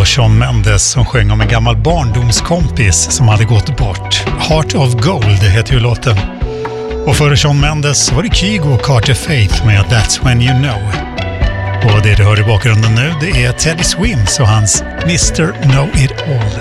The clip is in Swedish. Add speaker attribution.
Speaker 1: Shawn Mendes som sjöng om en gammal barndomskompis som hade gått bort. Heart of Gold heter ju låten. Och före Shawn Mendes var det Kygo och Carter Faith med That's When You Know. Och det du hör i bakgrunden nu, det är Teddy Swims och hans Mr. Know It All.